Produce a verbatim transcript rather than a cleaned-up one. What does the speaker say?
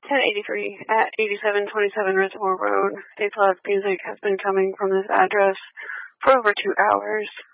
ten eighty-three at eighty-seven twenty-seven Reservoir Road. Day's Love Music has been coming from this address for over two hours.